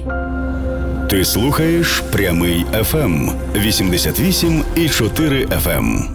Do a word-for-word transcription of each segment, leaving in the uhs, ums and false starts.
Ти слухаєш Прямий еф ем вісімдесят вісім і чотири еф ем.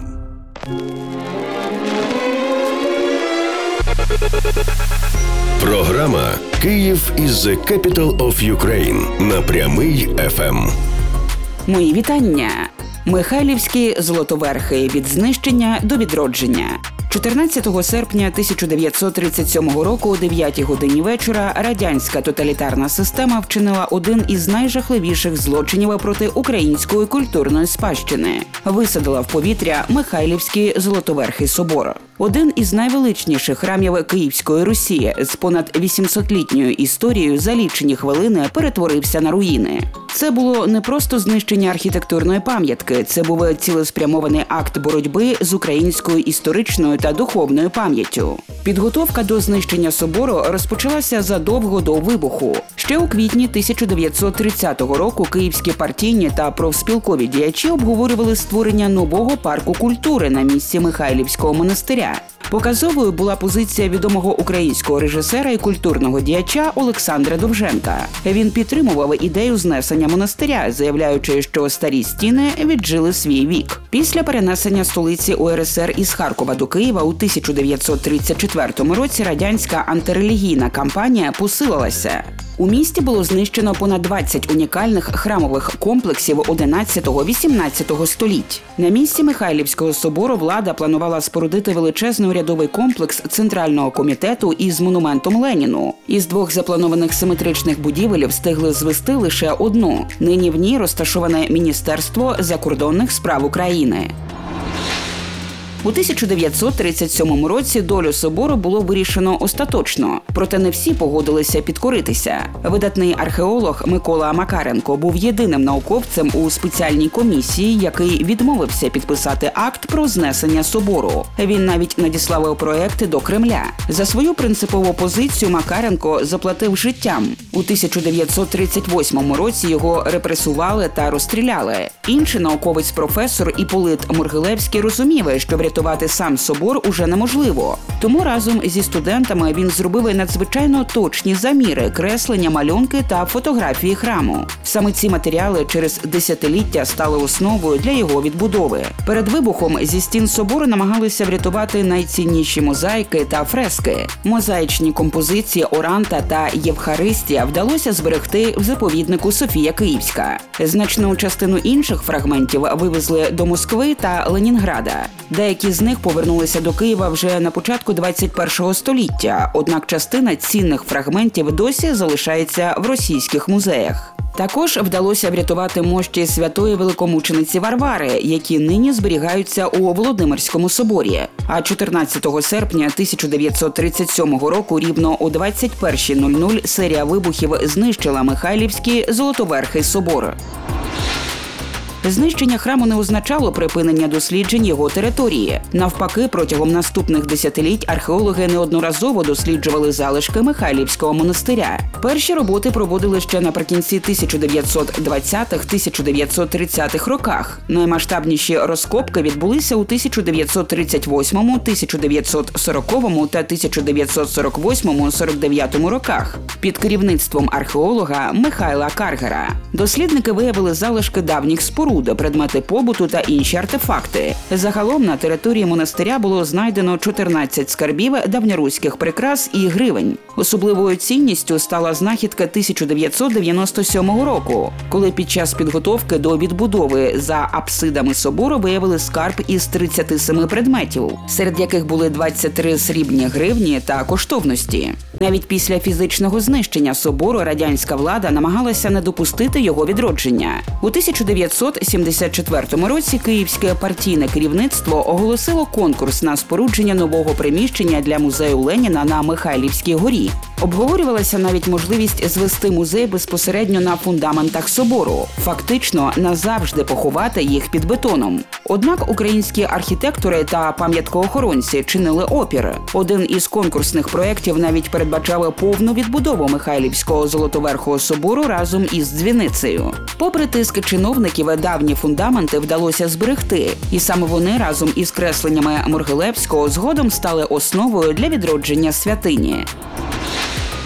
Програма «Київ is the capital of Ukraine» на Прямий еф ем. Мої вітання. Михайлівські золотоверхи від знищення до відродження. чотирнадцятого серпня тисяча дев'ятсот тридцять сьомого року о дев'ятій годині вечора радянська тоталітарна система вчинила один із найжахливіших злочинів проти української культурної спадщини. Висадила в повітря Михайлівський золотоверхий собор. Один із найвеличніших храмів Київської Русі з понад вісімсотлітньою історією за лічені хвилини перетворився на руїни. Це було не просто знищення архітектурної пам'ятки, це був цілеспрямований акт боротьби з українською історичною та духовною пам'яттю. Підготовка до знищення собору розпочалася задовго до вибуху. Ще у квітні тисяча дев'ятсот тридцятого року київські партійні та профспілкові діячі обговорювали створення нового парку культури на місці Михайлівського монастиря. Показовою була позиція відомого українського режисера і культурного діяча Олександра Довженка. Він підтримував ідею знесення монастиря, заявляючи, що старі стіни віджили свій вік. Після перенесення столиці у ер ес ер із Харкова до Києва у тисяча дев'ятсот тридцять четвертому році радянська антирелігійна кампанія посилилася. У місті було знищено понад двадцять унікальних храмових комплексів одинадцятого-вісімнадцятого століть. На місці Михайлівського собору влада планувала спорудити величезний урядовий комплекс Центрального комітету із монументом Леніну. Із двох запланованих симетричних будівель встигли звести лише одну. Нині в ній розташоване Міністерство закордонних справ України. У тисяча дев'ятсот тридцять сьомому році долю собору було вирішено остаточно, проте не всі погодилися підкоритися. Видатний археолог Микола Макаренко був єдиним науковцем у спеціальній комісії, який відмовився підписати акт про знесення собору. Він навіть надіслав проекти до Кремля. За свою принципову позицію Макаренко заплатив життям. У тисяча дев'ятсот тридцять восьмому році його репресували та розстріляли. Інший науковець-професор Іполит Моргилевський розумів, що врятувати сам собор уже неможливо. Тому разом зі студентами він зробив надзвичайно точні заміри, креслення, малюнки та фотографії храму. Саме ці матеріали через десятиліття стали основою для його відбудови. Перед вибухом зі стін собору намагалися врятувати найцінніші мозаїки та фрески. Мозаїчні композиції Оранта та Євхаристія вдалося зберегти в заповіднику Софія Київська. Значну частину інших фрагментів вивезли до Москви та Ленінграда. Деякі з них повернулися до Києва вже на початку двадцять першого століття, однак частина цінних фрагментів досі залишається в російських музеях. Також вдалося врятувати мощі святої великомучениці Варвари, які нині зберігаються у Володимирському соборі. А чотирнадцятого серпня тисяча дев'ятсот тридцять сьомого року рівно о двадцять перша нуль нуль серія вибухів знищила Михайлівський золотоверхий собор. Знищення храму не означало припинення досліджень його території. Навпаки, протягом наступних десятиліть археологи неодноразово досліджували залишки Михайлівського монастиря. Перші роботи проводили ще наприкінці тисяча дев'ятсот двадцятих - тисяча дев'ятсот тридцятих роках. Наймасштабніші розкопки відбулися у тисяча дев'ятсот тридцять восьмому, тисяча дев'ятсот сороковому та тисяча дев'ятсот сорок восьмому - сорок дев'ятому роках під керівництвом археолога Михайла Каргера. Дослідники виявили залишки давніх споруд, предмети побуту та інші артефакти. Загалом на території монастиря було знайдено чотирнадцять скарбів давньоруських прикрас і гривень. Особливою цінністю стала знахідка тисяча дев'ятсот дев'яносто сьомого року, коли під час підготовки до відбудови за апсидами собору виявили скарб із тридцяти семи предметів, серед яких були двадцять три срібні гривні та коштовності. Навіть після фізичного знищення собору радянська влада намагалася не допустити його відродження. У тисяча дев'ятсот сімдесят четвертому році київське партійне керівництво оголосило конкурс на спорудження нового приміщення для музею Леніна на Михайлівській горі. Обговорювалася навіть можливість звести музей безпосередньо на фундаментах собору, фактично назавжди поховати їх під бетоном. Однак українські архітектори та пам'яткоохоронці чинили опір. Один із конкурсних проєктів навіть передбачав повну відбудову Михайлівського золотоверхого собору разом із дзвіницею. Попри тиск чиновників, давні фундаменти вдалося зберегти, і саме вони разом із кресленнями Моргилевського згодом стали основою для відродження святині.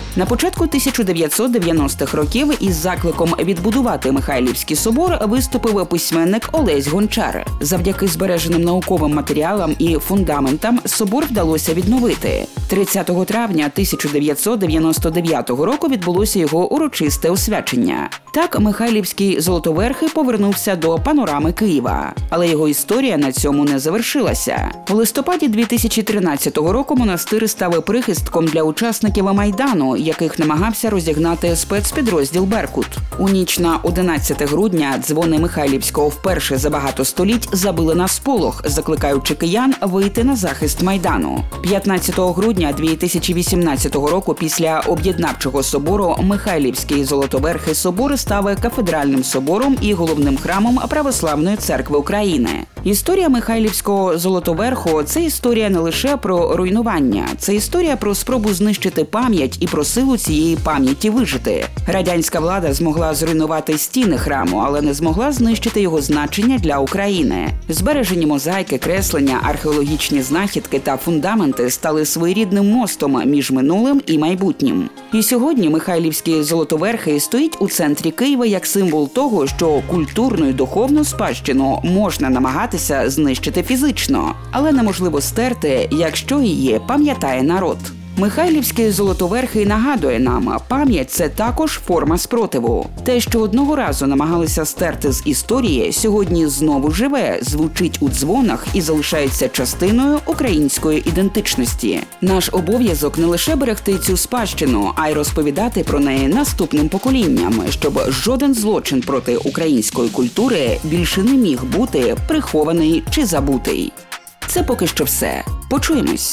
На початку тисяча дев'ятсот дев'яностих років із закликом відбудувати Михайлівський собор виступив письменник Олесь Гончар. Завдяки збереженим науковим матеріалам і фундаментам собор вдалося відновити. тридцятого травня тисяча дев'ятсот дев'яносто дев'ятого року відбулося його урочисте освячення. Так Михайлівський Золотоверхий повернувся до панорами Києва. Але його історія на цьому не завершилася. У листопаді дві тисячі тринадцятого року монастир став прихистком для учасників Майдану, яких намагався розігнати спецпідрозділ «Беркут». У ніч на одинадцяте грудня дзвони Михайлівського вперше за багато століть забили на сполох, закликаючи киян вийти на захист Майдану. п'ятнадцятого грудня дві тисячі вісімнадцятого року після об'єднавчого собору Михайлівський Золотоверхий собор став кафедральним собором і головним храмом Православної церкви України. Історія Михайлівського Золотоверху – це історія не лише про руйнування, це історія про спробу знищити пам'ять і про силу цієї пам'яті вижити. Радянська влада змогла зруйнувати стіни храму, але не змогла знищити його значення для України. Збережені мозаїки, креслення, археологічні знахідки та фундаменти стали своєрідним мостом між минулим і майбутнім. І сьогодні Михайлівський Золотоверхий стоїть у центрі Києва як символ того, що культурну і духовну спадщину можна намагатися знищити фізично, але неможливо стерти, якщо її пам'ятає народ. Михайлівський Золотоверхий нагадує нам, пам'ять – це також форма спротиву. Те, що одного разу намагалися стерти з історії, сьогодні знову живе, звучить у дзвонах і залишається частиною української ідентичності. Наш обов'язок не лише берегти цю спадщину, а й розповідати про неї наступним поколінням, щоб жоден злочин проти української культури більше не міг бути прихований чи забутий. Це поки що все. Почуємось.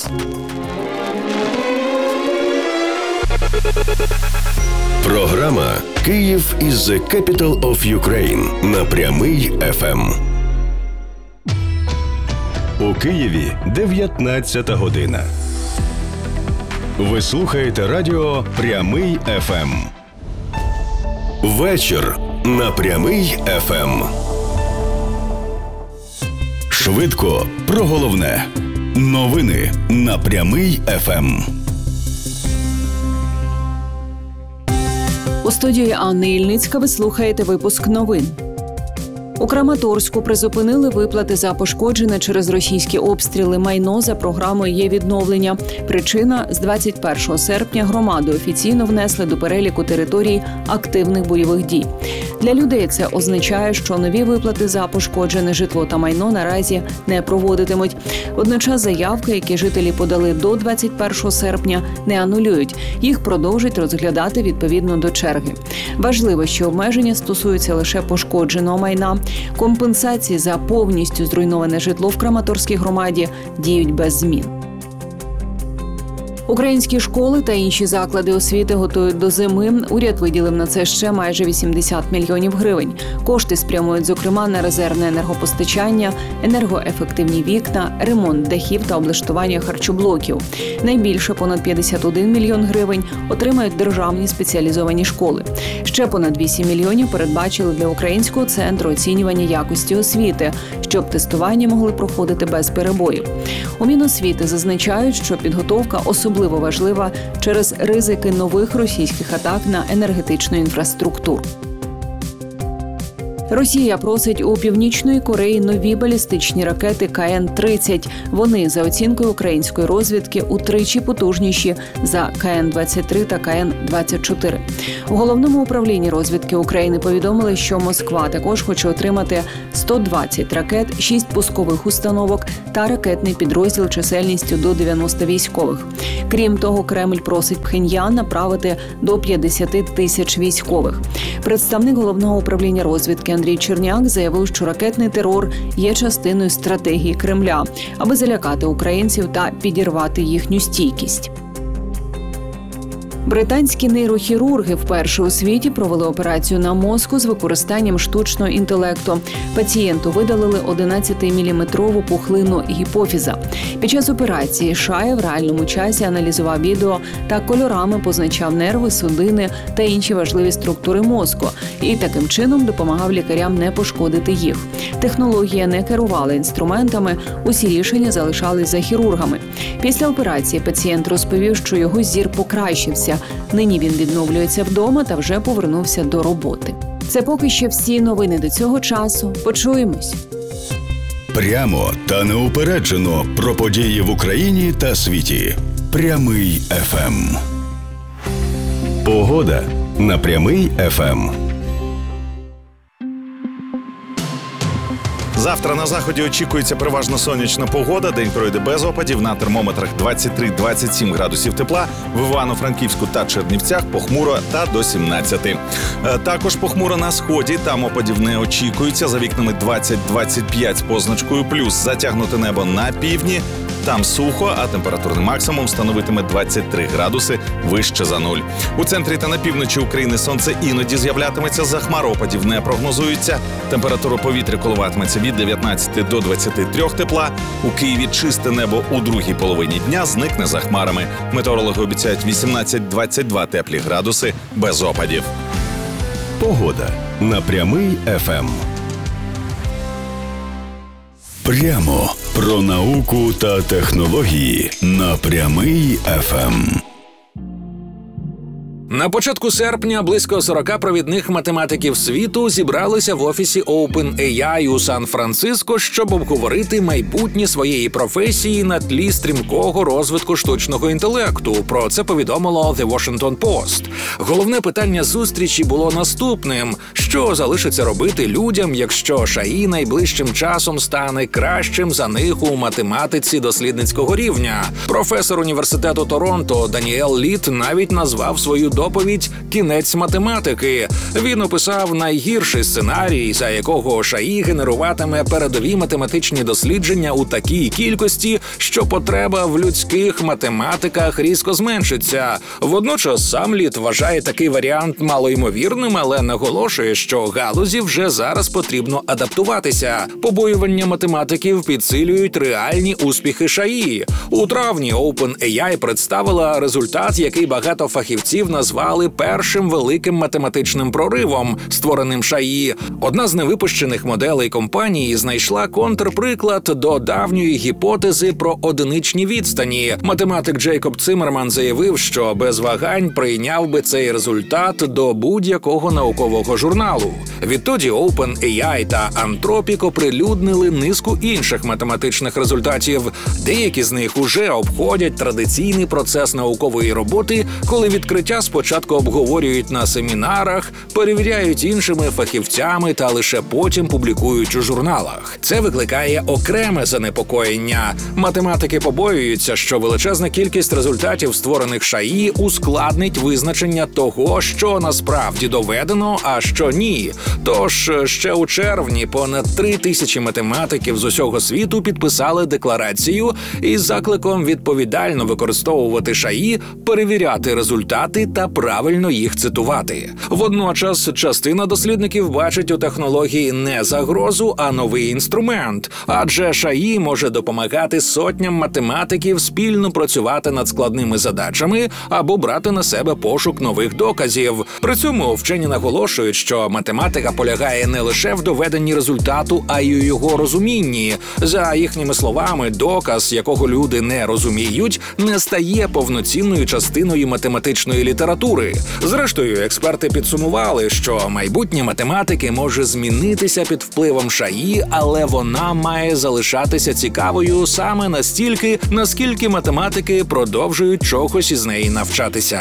Програма «Київ is the capital of Ukraine» на Прямий еф ем. У Києві дев'ятнадцята година. Ви слухаєте радіо «Прямий еф ем». Вечір на Прямий еф ем. Швидко про головне. Новини на Прямий еф ем. У студії Анни Ільницька ви слухаєте випуск новин. У Краматорську призупинили виплати за пошкоджене через російські обстріли майно за програмою «Є відновлення». Причина – з двадцять першого серпня громади офіційно внесли до переліку територій активних бойових дій. Для людей це означає, що нові виплати за пошкоджене житло та майно наразі не проводитимуть. Водночас заявки, які жителі подали до двадцять першого серпня, не анулюють. Їх продовжать розглядати відповідно до черги. Важливо, що обмеження стосуються лише пошкодженого майна. Компенсації за повністю зруйноване житло в Краматорській громаді діють без змін. Українські школи та інші заклади освіти готують до зими. Уряд виділив на це ще майже вісімдесят мільйонів гривень. Кошти спрямують, зокрема, на резервне енергопостачання, енергоефективні вікна, ремонт дахів та облаштування харчоблоків. Найбільше, понад п'ятдесят один мільйон гривень, отримають державні спеціалізовані школи. Ще понад вісім мільйонів передбачили для Українського центру оцінювання якості освіти, щоб тестування могли проходити без перебоїв. У Міносвіти зазначають, що підготовка особливо Особливо важлива через ризики нових російських атак на енергетичну інфраструктуру. Росія просить у Північної Кореї нові балістичні ракети Ка Ен тридцять. Вони, за оцінкою української розвідки, утричі потужніші за Ка Ен двадцять три та Ка Ен двадцять чотири. У Головному управлінні розвідки України повідомили, що Москва також хоче отримати сто двадцять ракет, шість пускових установок та ракетний підрозділ чисельністю до дев'яноста військових. Крім того, Кремль просить Пхеньян направити до п'ятдесят тисяч військових. Представник Головного управління розвідки Андрій Черняк заявив, що ракетний терор є частиною стратегії Кремля, аби залякати українців та підірвати їхню стійкість. Британські нейрохірурги вперше у світі провели операцію на мозку з використанням штучного інтелекту. Пацієнту видалили одинадцятиміліметрову пухлину гіпофіза. Під час операції Шая в реальному часі аналізував відео та кольорами позначав нерви, судини та інші важливі структури мозку. І таким чином допомагав лікарям не пошкодити їх. Технологія не керувала інструментами, усі рішення залишались за хірургами. Після операції пацієнт розповів, що його зір покращився, здоров'я. Нині він відновлюється вдома та вже повернувся до роботи. Це поки що всі новини до цього часу. Почуємось. Прямо та неупереджено про події в Україні та світі. Прямий еф ем. Погода на Прямий еф ем. Завтра на заході очікується переважно сонячна погода. День пройде без опадів. На термометрах двадцять три - двадцять сім градусів тепла. В Івано-Франківську та Чернівцях похмуро та до сімнадцяти. Також похмуро на сході. Там опадів не очікується. За вікнами двадцять - двадцять п'ять з позначкою плюс. Затягнуте небо на півдні. Там сухо, а температурний максимум становитиме двадцять три градуси вище за нуль. У центрі та на півночі України сонце іноді з'являтиметься, за хмар опадів не прогнозується. Температура повітря коливатиметься від дев'ятнадцяти до двадцяти трьох тепла. У Києві чисте небо у другій половині дня зникне за хмарами. Метеорологи обіцяють вісімнадцять - двадцять два теплі градуси без опадів. Погода на Прямий еф ем. Прямо про науку та технології на Прямий еф ем. На початку серпня близько сорока провідних математиків світу зібралися в офісі OpenAI у Сан-Франциско, щоб обговорити майбутнє своєї професії на тлі стрімкого розвитку штучного інтелекту. Про це повідомило The Washington Post. Головне питання зустрічі було наступним: що залишиться робити людям, якщо ШАІ найближчим часом стане кращим за них у математиці дослідницького рівня. Професор університету Торонто Даніел Літ навіть назвав свою доповідь «Кінець математики». Він описав найгірший сценарій, за якого ШАІ генеруватиме передові математичні дослідження у такій кількості, що потреба в людських математиках різко зменшиться. Водночас сам Літ вважає такий варіант малоймовірним, але наголошує, що галузі вже зараз потрібно адаптуватися. Побоювання математиків підсилюють реальні успіхи ШАІ. У травні OpenAI представила результат, який багато фахівців назвали першим великим математичним проривом, створеним ШАІ. Одна з невипущених моделей компанії знайшла контрприклад до давньої гіпотези про одиничні відстані. Математик Джейкоб Циммерман заявив, що без вагань прийняв би цей результат до будь-якого наукового журналу. Відтоді OpenAI та Anthropic оприлюднили низку інших математичних результатів. Деякі з них уже обходять традиційний процес наукової роботи, коли відкриття спочатку обговорюють на семінарах, перевіряють іншими фахівцями та лише потім публікують у журналах. Це викликає окреме занепокоєння. Математики побоюються, що величезна кількість результатів, створених ШАІ, ускладнить визначення того, що насправді доведено, а що ні. Тож ще у червні понад три тисячі математиків з усього світу підписали декларацію із закликом відповідально використовувати ШАІ, перевіряти результати та правильно їх цитувати. Водночас частина дослідників бачить у технології не загрозу, а новий інструмент. Адже ШАІ може допомагати сотням математиків спільно працювати над складними задачами або брати на себе пошук нових доказів. При цьому вчені наголошують, що математика полягає не лише в доведенні результату, а й у його розумінні. За їхніми словами, доказ, якого люди не розуміють, не стає повноцінною частиною математичної літератури. Зрештою, експерти підсумували, що майбутнє математики може змінитися під впливом ШАІ, але вона має залишатися цікавою саме настільки, наскільки математики продовжують чогось із неї навчатися.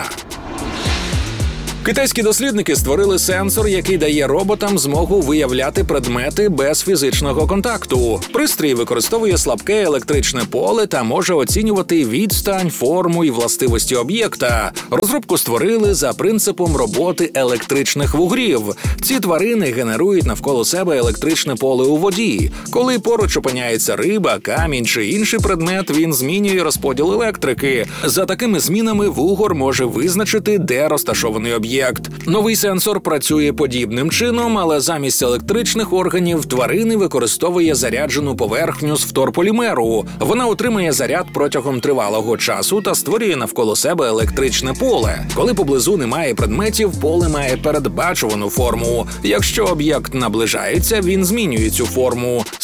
Китайські дослідники створили сенсор, який дає роботам змогу виявляти предмети без фізичного контакту. Пристрій використовує слабке електричне поле та може оцінювати відстань, форму і властивості об'єкта. Розробку створили за принципом роботи електричних вугрів. Ці тварини генерують навколо себе електричне поле у воді. Коли поруч опиняється риба, камінь чи інший предмет, він змінює розподіл електрики. За такими змінами вугор може визначити, де розташований об'єкт. Новий сенсор працює подібним чином, але замість електричних органів тварини використовує заряджену поверхню з фторполімеру. Вона отримує заряд протягом тривалого часу та створює навколо себе електричне поле. Коли поблизу немає предметів, поле має передбачувану форму. Якщо об'єкт наближається, він змінює цю форму.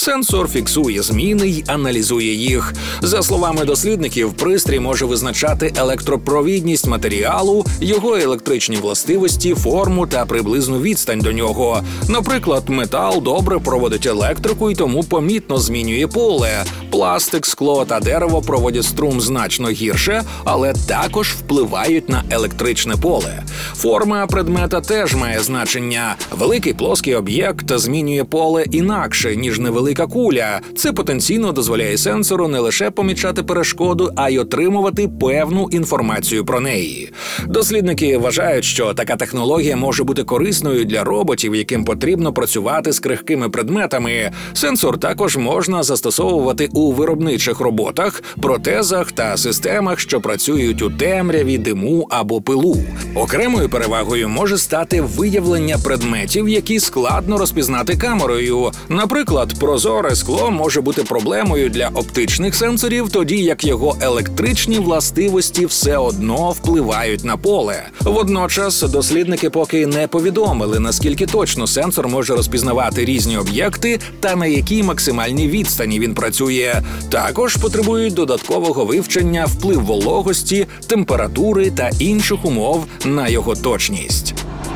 Сенсор фіксує зміни й аналізує їх. За словами дослідників, пристрій може визначати електропровідність матеріалу, його електричні властивості, форму та приблизну відстань до нього. Наприклад, метал добре проводить електрику і тому помітно змінює поле. Пластик, скло та дерево проводять струм значно гірше, але також впливають на електричне поле. Форма предмета теж має значення. Великий плоский об'єкт змінює поле інакше, ніж невелика куля. Це потенційно дозволяє сенсору не лише помічати перешкоду, а й отримувати певну інформацію про неї. Дослідники вважають, що така технологія може бути корисною для роботів, яким потрібно працювати з крихкими предметами. Сенсор також можна застосовувати у виробничих роботах, протезах та системах, що працюють у темряві, диму або пилу. Окремою перевагою може стати виявлення предметів, які складно розпізнати камерою. Наприклад, прозоре скло може бути проблемою для оптичних сенсорів, тоді як його електричні властивості все одно впливають на поле. Водночас дослідники поки не повідомили, наскільки точно сенсор може розпізнавати різні об'єкти та на якій максимальній відстані він працює. Також потребують додаткового вивчення вплив вологості, температури та інших умов на його точність.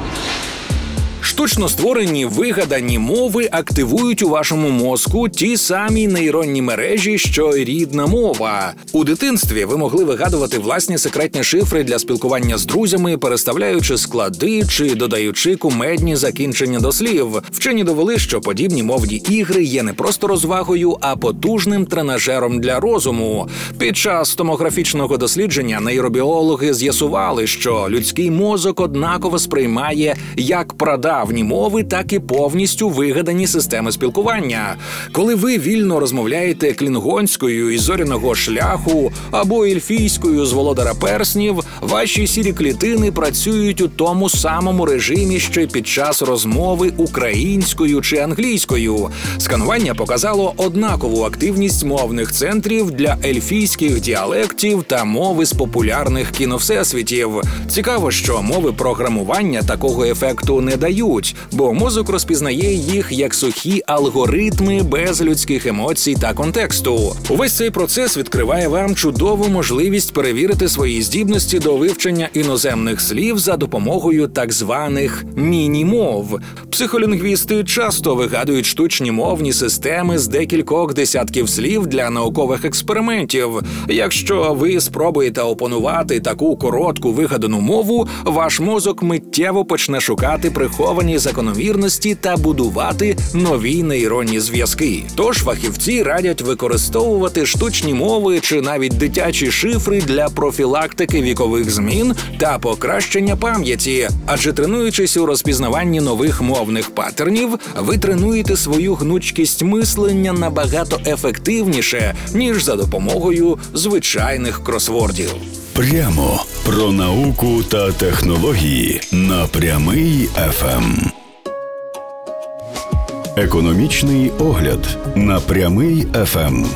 Штучно створені вигадані мови активують у вашому мозку ті самі нейронні мережі, що й рідна мова. У дитинстві ви могли вигадувати власні секретні шифри для спілкування з друзями, переставляючи склади чи додаючи кумедні закінчення до слів. Вчені довели, що подібні мовні ігри є не просто розвагою, а потужним тренажером для розуму. Під час томографічного дослідження нейробіологи з'ясували, що людський мозок однаково сприймає як прадавні мови, так і повністю вигадані системи спілкування. Коли ви вільно розмовляєте клінгонською із зоряного шляху або ельфійською з володара перснів, ваші сірі клітини працюють у тому самому режимі, що й під час розмови українською чи англійською. Сканування показало однакову активність мовних центрів для ельфійських діалектів та мови з популярних кіновсесвітів. Цікаво, що мови програмування такого ефекту не дають, бо мозок розпізнає їх як сухі алгоритми без людських емоцій та контексту. Увесь цей процес відкриває вам чудову можливість перевірити свої здібності до вивчення іноземних слів за допомогою так званих міні-мов. Психолінгвісти часто вигадують штучні мовні системи з декількох десятків слів для наукових експериментів. Якщо ви спробуєте опанувати таку коротку вигадану мову, ваш мозок миттєво почне шукати приховані закономірності та будувати нові нейронні зв'язки. Тож фахівці радять використовувати штучні мови чи навіть дитячі шифри для профілактики вікових змін та покращення пам'яті. Адже тренуючись у розпізнаванні нових мовних паттернів, ви тренуєте свою гнучкість мислення набагато ефективніше, ніж за допомогою звичайних кросвордів. Прямо про науку та технології на Прямий еф ем. Економічний огляд на Прямий еф ем.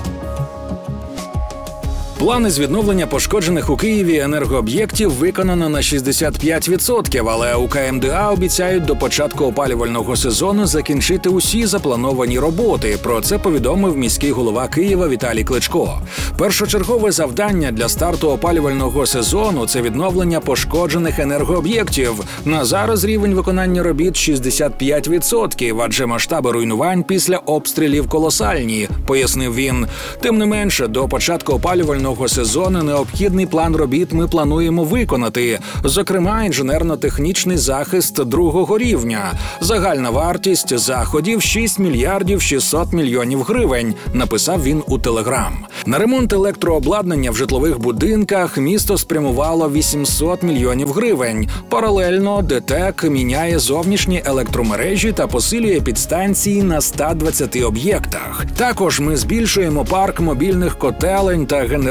Плани з відновлення пошкоджених у Києві енергооб'єктів виконано на шістдесят п'ять відсотків, але у ка ем де а обіцяють до початку опалювального сезону закінчити усі заплановані роботи. Про це повідомив міський голова Києва Віталій Кличко. Першочергове завдання для старту опалювального сезону – це відновлення пошкоджених енергооб'єктів. На зараз рівень виконання робіт шістдесят п'ять відсотків, адже масштаби руйнувань після обстрілів колосальні, пояснив він. Тим не менше, до початку опалювального сезону необхідний план робіт ми плануємо виконати. Зокрема, інженерно-технічний захист другого рівня. Загальна вартість заходів – шість мільярдів шістсот мільйонів гривень, написав він у Телеграм. На ремонт електрообладнання в житлових будинках місто спрямувало вісімсот мільйонів гривень. Паралельно ДТЕК міняє зовнішні електромережі та посилює підстанції на ста двадцяти об'єктах. Також ми збільшуємо парк мобільних котелень та генераторів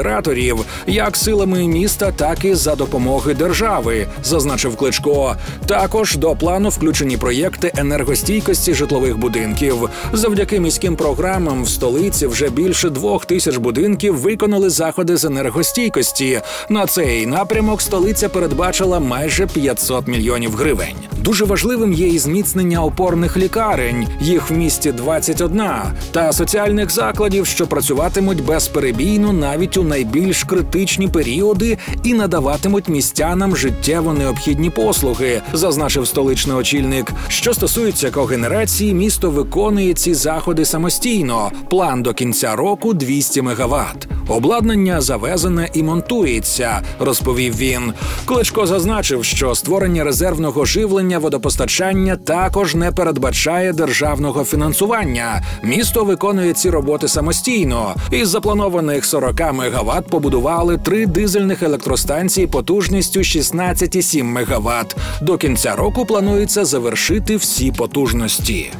операторів, як силами міста, так і за допомоги держави, зазначив Кличко. Також до плану включені проєкти енергостійкості житлових будинків. Завдяки міським програмам в столиці вже більше двох тисяч будинків виконали заходи з енергостійкості. На цей напрямок столиця передбачила майже п'ятсот мільйонів гривень. Дуже важливим є і зміцнення опорних лікарень, їх в місті двадцять одна, та соціальних закладів, що працюватимуть безперебійно навіть у найбільш критичні періоди і надаватимуть містянам життєво необхідні послуги, зазначив столичний очільник. Що стосується когенерації, місто виконує ці заходи самостійно. План до кінця року – двісті мегаватт. Обладнання завезене і монтується, розповів він. Кличко зазначив, що створення резервного живлення водопостачання також не передбачає державного фінансування. Місто виконує ці роботи самостійно. Із запланованих сорок мегаватт побудували три дизельних електростанції потужністю шістнадцять цілих сім мегаватт. До кінця року планується завершити всі потужності.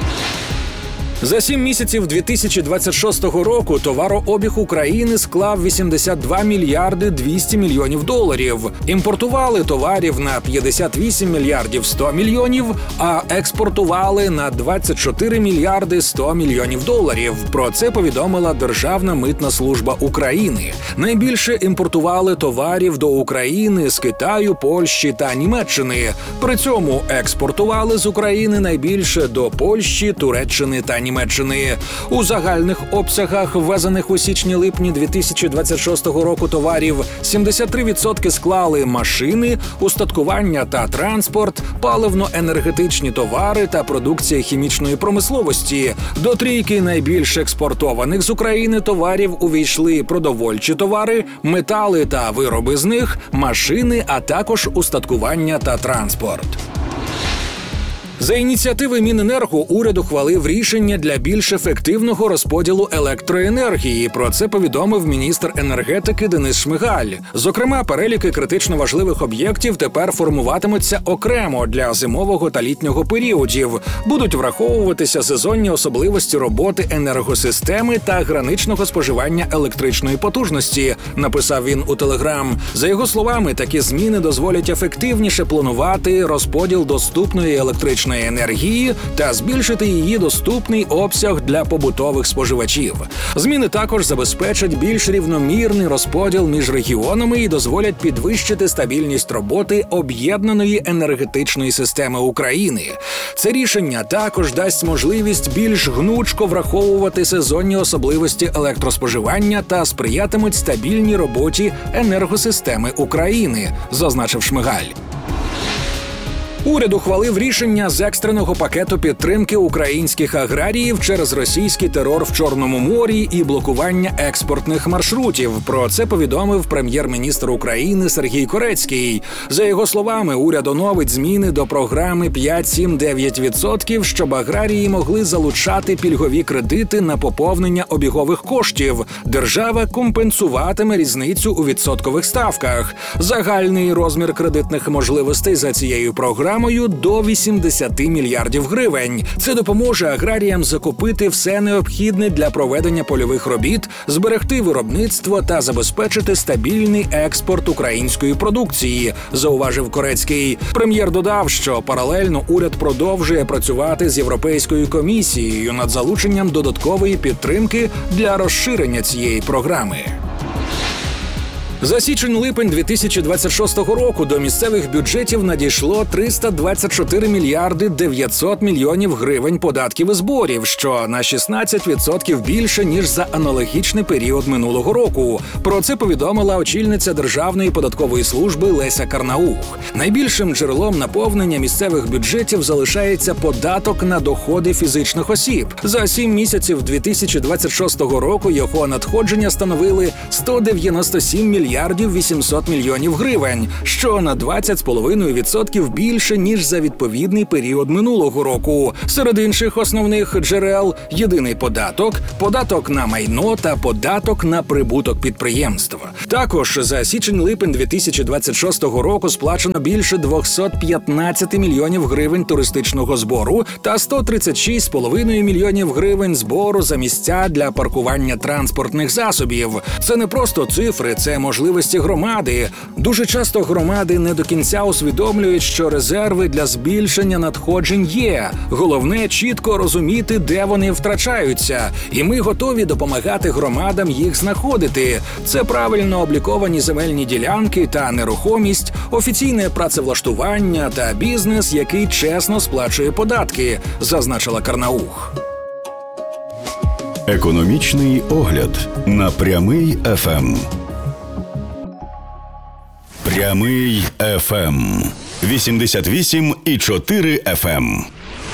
За сім місяців дві тисячі двадцять шостого року товарообіг України склав вісімдесят два мільярди двісті мільйонів доларів. Імпортували товарів на п'ятдесят вісім мільярдів сто мільйонів, а експортували на двадцять чотири мільярди сто мільйонів доларів. Про це повідомила Державна митна служба України. Найбільше імпортували товарів до України з Китаю, Польщі та Німеччини. При цьому експортували з України найбільше до Польщі, Туреччини та Німеччини. Німеччини. У загальних обсягах ввезених у січні-липні дві тисячі двадцять шостого року товарів сімдесят три відсотки склали машини, устаткування та транспорт, паливно-енергетичні товари та продукція хімічної промисловості. До трійки найбільш експортованих з України товарів увійшли продовольчі товари, метали та вироби з них, машини, а також устаткування та транспорт. За ініціативи Міненерго уряд ухвалив рішення для більш ефективного розподілу електроенергії. Про це повідомив міністр енергетики Денис Шмигаль. Зокрема, переліки критично важливих об'єктів тепер формуватимуться окремо для зимового та літнього періодів. Будуть враховуватися сезонні особливості роботи енергосистеми та граничного споживання електричної потужності, написав він у Телеграм. За його словами, такі зміни дозволять ефективніше планувати розподіл доступної електричної енергії та збільшити її доступний обсяг для побутових споживачів. Зміни також забезпечать більш рівномірний розподіл між регіонами і дозволять підвищити стабільність роботи об'єднаної енергетичної системи України. Це рішення також дасть можливість більш гнучко враховувати сезонні особливості електроспоживання та сприятимуть стабільній роботі енергосистеми України, зазначив Шмигаль. Уряд ухвалив рішення з екстреного пакету підтримки українських аграріїв через російський терор в Чорному морі і блокування експортних маршрутів. Про це повідомив прем'єр-міністр України Сергій Корецький. За його словами, уряд оновить зміни до програми п'ять, сім, дев'ять відсотків, щоб аграрії могли залучати пільгові кредити на поповнення обігових коштів. Держава компенсуватиме різницю у відсоткових ставках. Загальний розмір кредитних можливостей за цією програмою до вісімдесят мільярдів гривень. Це допоможе аграріям закупити все необхідне для проведення польових робіт, зберегти виробництво та забезпечити стабільний експорт української продукції, зауважив Корецький. Прем'єр додав, що паралельно уряд продовжує працювати з Європейською комісією над залученням додаткової підтримки для розширення цієї програми. За січень-липень дві тисячі двадцять шостого року до місцевих бюджетів надійшло триста двадцять чотири мільярди дев'ятсот мільйонів гривень податків і зборів, що на шістнадцять відсотків більше, ніж за аналогічний період минулого року. Про це повідомила очільниця Державної податкової служби Леся Карнаух. Найбільшим джерелом наповнення місцевих бюджетів залишається податок на доходи фізичних осіб. За сім місяців дві тисячі двадцять шостого року його надходження становили сто дев'яносто сім мільйонів мільярдів вісімсот мільйонів гривень, що на двадцять цілих п'ять десятих відсотка більше, ніж за відповідний період минулого року. Серед інших основних джерел – єдиний податок, податок на майно та податок на прибуток підприємств. Також за січень-липень дві тисячі двадцять шостого року сплачено більше двісті п'ятнадцять мільйонів гривень туристичного збору та сто тридцять шість цілих п'ять десятих мільйонів гривень збору за місця для паркування транспортних засобів. Це не просто цифри, це можливості громади. Дуже часто громади не до кінця усвідомлюють, що резерви для збільшення надходжень є. Головне – чітко розуміти, де вони втрачаються. І ми готові допомагати громадам їх знаходити. Це правильно обліковані земельні ділянки та нерухомість, офіційне працевлаштування та бізнес, який чесно сплачує податки, зазначила Карнаух. Економічний огляд на Прямий еф ем. Прямий еф ем. вісімдесят вісім і чотири еф ем.